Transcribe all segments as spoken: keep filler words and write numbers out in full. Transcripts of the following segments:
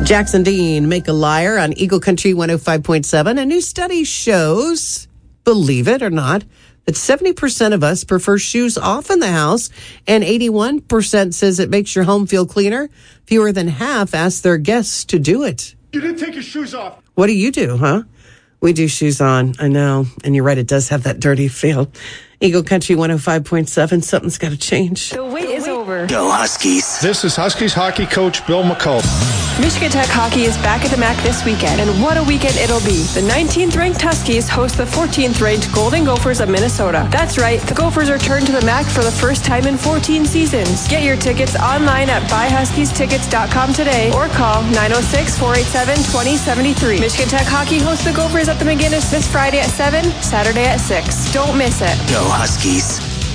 Jackson Dean, Make a Liar on Eagle Country one oh five point seven. A new study shows, believe it or not, that seventy percent of us prefer shoes off in the house, and eighty-one percent says it makes your home feel cleaner. Fewer than half ask their guests to do it. You didn't take your shoes off. What do you do, huh? We do shoes on, I know. And you're right, it does have that dirty feel. Eagle Country one oh five point seven, something's got to change. The wait is over. Go Huskies. This is Huskies hockey coach Bill McCullough. Michigan Tech hockey is back at the M A C this weekend, and what a weekend it'll be. The nineteenth-ranked Huskies host the fourteenth-ranked Golden Gophers of Minnesota. That's right, the Gophers return to the M A C for the first time in fourteen seasons. Get your tickets online at buy huskies tickets dot com today or call nine oh six, four eight seven, two oh seven three. Michigan Tech hockey hosts the Gophers at the McGinnis this Friday at seven, Saturday at six. Don't miss it. Go Huskies.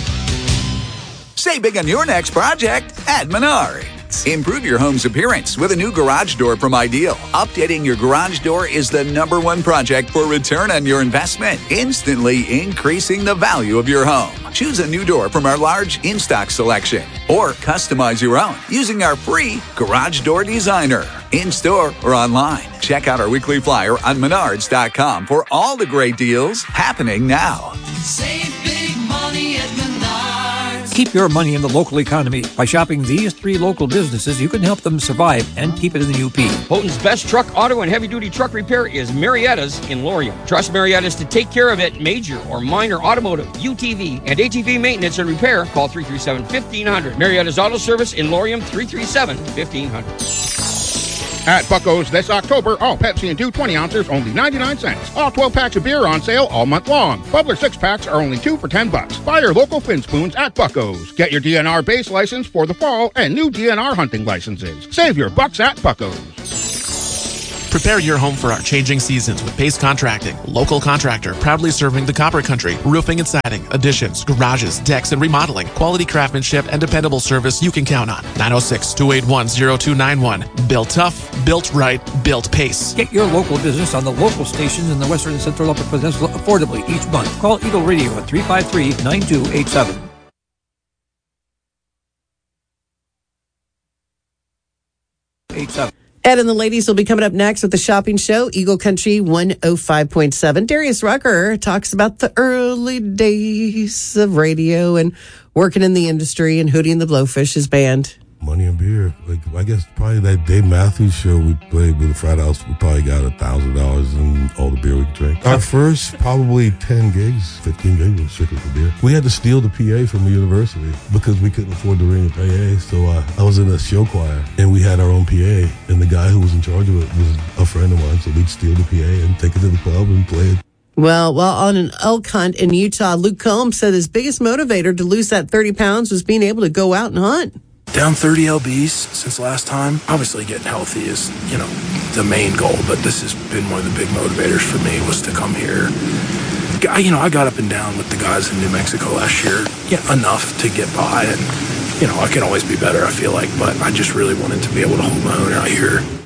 Save big on your next project at Menards. Improve your home's appearance with a new garage door from Ideal. Updating your garage door is the number one project for return on your investment, instantly increasing the value of your home. Choose a new door from our large in-stock selection or customize your own using our free Garage Door Designer. In-store or online. Check out our weekly flyer on menards dot com for all the great deals happening now. Save big money at Menards. Keep your money in the local economy. By shopping these three local businesses, you can help them survive and keep it in the U P. Houghton's best truck, auto, and heavy-duty truck repair is Marietta's in Laurium. Trust Marietta's to take care of it. Major or minor automotive, U T V, and A T V maintenance and repair. Call three three seven, fifteen hundred. Marietta's Auto Service in Laurium, three three seven, fifteen hundred. At Bucko's this October, all Pepsi and two twenty ounces, only ninety-nine cents. All twelve packs of beer are on sale all month long. Bubbler six packs are only two for ten bucks. Buy your local Fin Spoons at Bucko's. Get your D N R base license for the fall and new D N R hunting licenses. Save your bucks at Bucko's. Prepare your home for our changing seasons with Pace Contracting, a local contractor proudly serving the Copper Country. Roofing and siding, additions, garages, decks, and remodeling. Quality craftsmanship and dependable service you can count on. nine oh six, two eight one, oh two nine one. Built tough, built right, built Pace. Get your local business on the local stations in the Western and Central Upper Peninsula affordably each month. Call Eagle Radio at three five three, nine two eight seven. eight seven. Ed and the ladies will be coming up next with the shopping show, Eagle Country one oh five point seven. Darius Rucker talks about the early days of radio and working in the industry, and Hootie and the Blowfish, his band. Money and beer. Like, I guess probably that Dave Matthews show we played with the frat house, we probably got a thousand dollars in all the beer we could drink. Our first probably ten gigs, fifteen gigs was strictly for beer. We had to steal the P A from the university because we couldn't afford to ring a P A. So uh, I was in a show choir and we had our own P A, and the guy who was in charge of it was a friend of mine. So we'd steal the P A and take it to the club and play it. Well, well, on an elk hunt in Utah, Luke Combs said his biggest motivator to lose that thirty pounds was being able to go out and hunt. Down thirty L Bs since last time. Obviously getting healthy is, you know, the main goal, but this has been one of the big motivators for me was to come here. I, you know, I got up and down with the guys in New Mexico last year, yeah, enough to get by, and, you know, I can always be better, I feel like, but I just really wanted to be able to hold my own out here.